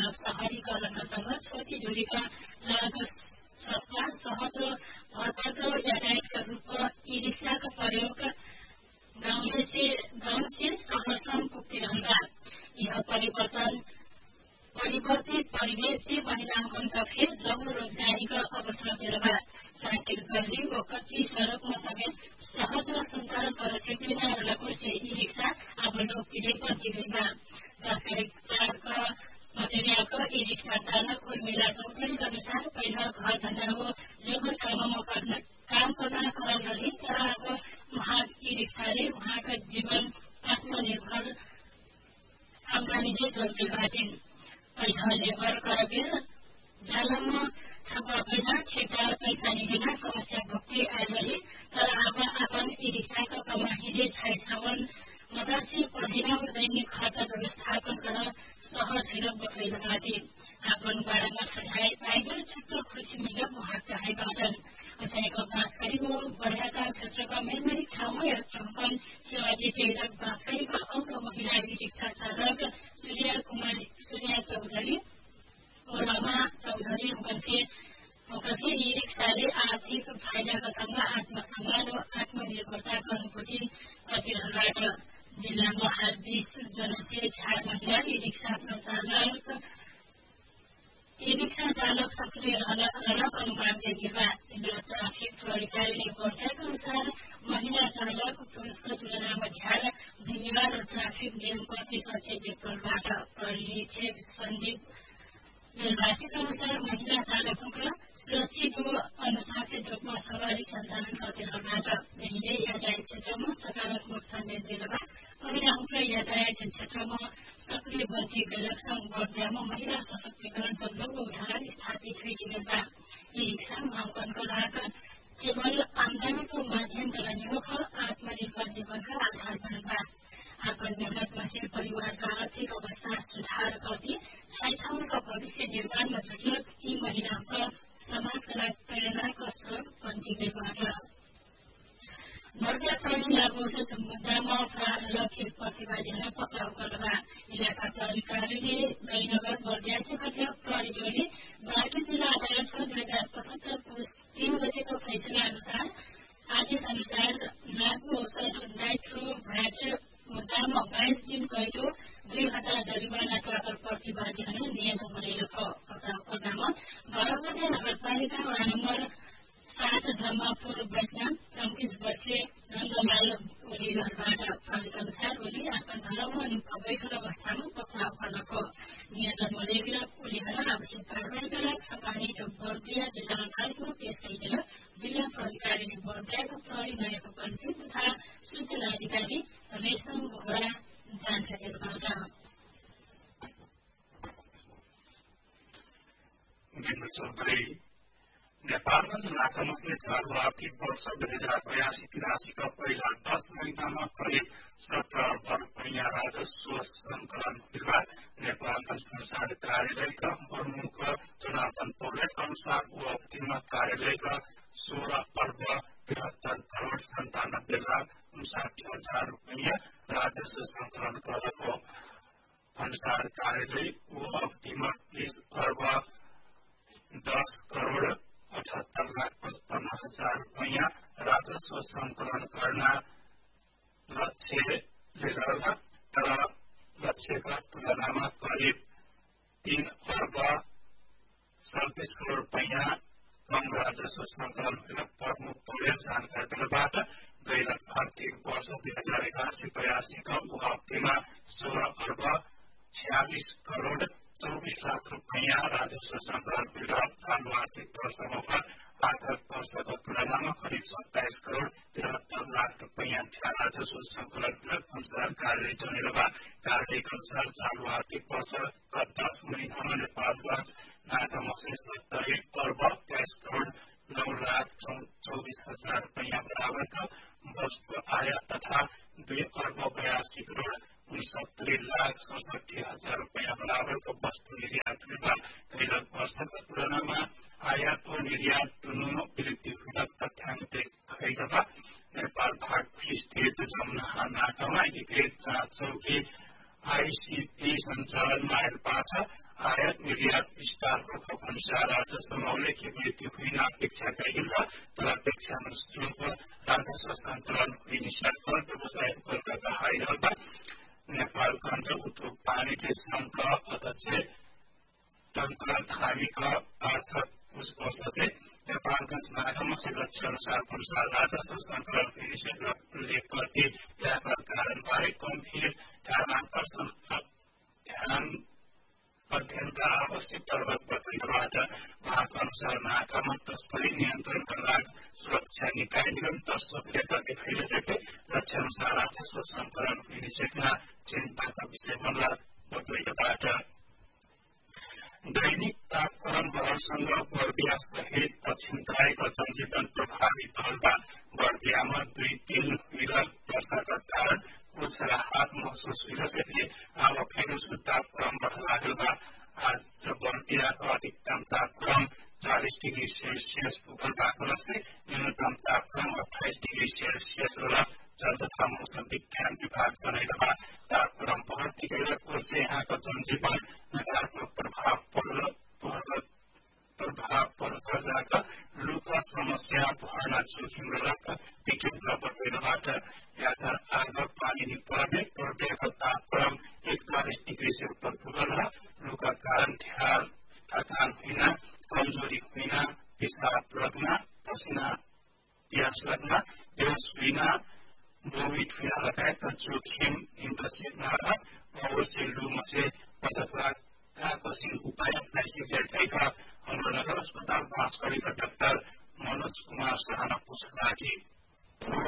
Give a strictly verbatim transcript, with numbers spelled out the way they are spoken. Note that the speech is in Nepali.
मानव शहरीकरणसँग छोटी दूरीका लागि सस्ता सहज भरपर्दो यातायातका रूपमा ई रिक्साका प्रयोग गाउँले से गाउँ से शहरसम्म पुग्तिरहँदा यह परिवर्तन परिवर्तित परिवेश से महिलाओं का फिर लघु रोजगारी का अवसर दिलवा साइकिल गली व कच्ची सड़क में समेत सहज संचालन कर क्षेत्र में से ई रिक्शा अब लोकप्रिय बची गई बा। वास्तविक चालक मटेरियल का ई रिक्शा चालक उर्मिला चौधरी के अनुसार पहला घर धंधा हो लेबर काम में करना काम करना कर रही तर अब वहाँ ई रिक्शा ने वहाँ का जीवन आत्मनिर्भर आमदनी से जोड़ते बाटिन। पैसा लेबर करबेर जालमा ठगुवा पैसा ठेकेदार पैसा निदेना समस्या भोग्दै आइरहे तर अब अपन ई रिक्साका कमाहीले छाइछावन मदरसी पढ़िन दैनिक खर्च व्यवस्थापन गर्न सहज हुन बतैलबाटे अपन बारेमा ठठाई पाइबर छुट्टो खुसी मिलक वहाँ चाहे बाटन उसैको बाँसकरीको बढियाका क्षेत्रका मेलमेरी ठाउँमा चौपन सेवा दिएका बाँसकरीका औरो महिला ई रिक्सा चालक सूर्य कुमारी सूर्य चौधरी और रमा चौधरी उनके उनके ई रिक्साले आर्थिक फाइदाका सँग आत्मसम्मान र आत्मनिर्भरताको अनुभूति गरिरहनु जिल्लामा हाल बीस जना चार महिला ई रिक्सा सञ्चालक ई रिक्सा चालक सक्रिय रहन अनुमान दिएका जिल्ला ट्राफिक प्रहरीले बताएका अनुसार महिला चालक पुरुषको तुलनामा ध्यान जिम्मेवार र ट्राफिक नियमप्रति सचेत देखभालबाट प्रहरी क्षेत्र सन्दीप निर्वाचित अनुसार महिला चालकों का सुरक्षित व अनुशासित रूप में सवारी संचालन करते रहने यही यातायात क्षेत्र में सकारात्मक संदेश दिलवा महिलाओं का यातायात क्षेत्र में सक्रिय बन्ती गलक बर्दिया में महिला सशक्तिकरण का लोगो उदाहरण स्थापित हुई ई रिक्शा मांकन का लाभ केवल आमदनी को माध्यम का आत्मनिर्भर जीवन का आधार बनवा अपन मेहनत में परिवार का आर्थिक अवस्था सुधार करती छाइछाउन का भविष्य निर्माण में जुटल यी महिलाओं का समाज का प्रेरणा का स्रोत बन्ती गईबाट बर्दिया प्रहरी लागोषित मुद्दामा फरार लक्षित प्रतिवादीहरूलाई पक्राउ गर्दा इलाका प्रहरी कार्यालय जयनगर बर्दिया से घटना प्रहरी टोली बाँकी जिल्ला अदालतको दुई हजार पचहत्तर पुस तीन बजेको फैसला अनुसार आदेश अनुसार लागू औषध नाइट्रो भ्याट मुद्दामा बाइस दिन कैदो दुई हजार जरिवाना कर प्रतिवादीहरू नियन्त्रण गरेको पक्राउ गर्दामा बरबर्दिया नगरपालिका वडा नम्बर सात ब्रह्मपुर वैष्णव चौतिस वर्षीय नन्दलाल ओलीहरूबाट प्रहरीका अनुसार ओली आफ्नो घरमा नियुक्त बैठक अवस्थामा पक्राउ गर्नको नियन्त्रणमा लिएर ओलीहरूलाई आवश्यक कारवाहीका लागि सपानित बर्दिया जिल्ला अदालतमा पेश गरिदिन जिल्ला प्रहरी कार्यालय बर्दियाको प्रहरी नायक कञ्ची तथा सूचना अधिकारी रेशम बोहरा जानकारीहरूबाट नेपालमा चुनावका मसले चालू आर्थिक वर्ष दुई हजार बयासी तिरासी का पहिला दस महीनामा करिब सत्र अर्ब रुपियाँ राजस्व संकलन हुँदा नेपाल अनुसार कार्यालयका प्रमुख जनार्दन पौडेलका अनुसार वो अवधिमा कार्यालयका सोह्र अर्ब तिहत्तर करोड़ सन्तानब्बे लाख उन्साठी हजार रुपियाँ राजस्व संकलन गरेको अनुसार कार्यालय वो अवधिमा बीस अर्ब दस करोड़ अठहत्तर लाख पचपन्न हजार रुपियाँ राजस्व संकलन गर्न लक्ष्य लिएर तर लक्ष्यका तुलनामा करिब तीन अर्ब सैंतीस करोड़ रुपियाँ कम राजस्व संकलन हुन प्रमुख पौडेल जानकारी दिनबाट गैर आर्थिक वर्ष दुई हजार एकासी बयासी का अवधिमा सोह्र अर्ब छयालिस करोड़ चौबीस लाख रुपियाँ राजस्व संकलन हुँदा चालू आर्थिक वर्षमा आर्थिक वर्षको तुलनामा करिब सत्ताइस करोड़ तिहत्तर लाख रुपियाँ थियो राजस्व संकलन अनुसार कार्यालय जनेरवा कार्यालयका अनुसार चालू आर्थिक वर्ष दस महीनामा नेपालगञ्ज नाका मसले सत्तरी अर्ब तेइस करोड़ नौ लाख चौबीस हजार रुपियाँ बराबरको वस्तु आयात तथा दुई अर्ब बयासी करोड़ उनसत्तरी लाख सडसठी हजार रुपियाँ बराबरको वस्तु निर्यात हुँदा गैर वर्षको तुलनामा आयात व निर्यात दुनू वृद्धि हुँदा तथ्याङ्क देखाइरहँदा नेपाल भाग स्थित जमुना नाकामा एकीकृत जाँच चौकी आईसीपी सञ्चालनमा आइरहेको छ। आयात निर्यात विस्तारको थप अनुसार आज समूहले के वृद्धि हुन अपेक्षा गरिएको तर अपेक्षा अनुरूप राजस्व सङ्कलन हुने कर व्यवसाय कोलकाता हाइरहँदा नेपालगञ्ज उद्योग वाणिज्य संघ अध्यक्ष टंकर धार्मिक पार्षद उस वर्ष से नेपालगञ्ज नागम से लक्ष्य अनुसार अनुसार राजस्व सङ्कलन हुने प्रति व्यापार कारण बारे गम्भीर ध्यानाकर्षण ध्यान अध्ययनका आवश्यक प्रभाव पत्रिकाबाट उहाँका अनुसार नाकामा तस्करी नियन्त्रणका लागि सुरक्षा निकाय निरन्तर सक्रियता देखाइरहेको लक्ष्य अनुसार राजस्व सङ्कलन हुने सक्ने चिन्ताका विषय बन्ला पत्रिकाबाट दैनिक तापक्रम बढाउसँग बर्दिया सहित पश्चिम तराईका जनजीवन प्रभावित हुँदा बर्दियामा दुई दिन विरल वर्षाका कारण कुछ राहत महसुस हुँदै अब फेरि उसको तापक्रम बढ्न लागेको आज बर्दियाको अधिकतम तापक्रम चालीस डिग्री सेल्सियस पुगल भएको से न्यूनतम तापक्रम अठाइस डिग्री सेल्सियस होला तथा मौसम विज्ञान विभाग जनाइरहँदा तापक्रम बढ्दै गइरहेको यहाँको जनजीवन नकारात्मक प्रभाव पर्न प्रभाव पर्न जाएका लुका समस्या भर्ना जोखिम रहेका विज्ञान पत्रिकाबाट यात्रा आग पानी निपर्ने बर्दियाको तापक्रम एकचालिस डिग्री से ऊपर पुगल लुका कारण ढ्याल थकान हुन कमजोरी हुन पिसाब लाग्न पसिना प्यास लाग्न बेहोस हुन बोमिट हुन लगायतका जोखिम इन्टरसेट अवश्य लुमा से बचत का कसिन उपाय अपनाइसकेका जाएका हाम्रो नगर अस्पताल बाँसगढीका डाक्टर मनोज कुमार शाहना पूछताछ